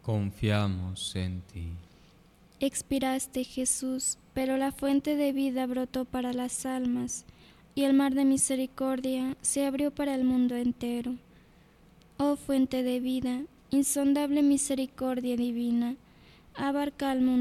confiamos en ti. Expiraste, Jesús, pero la fuente de vida brotó para las almas, y el mar de misericordia se abrió para el mundo entero. Oh fuente de vida, insondable misericordia divina, abarca al mundo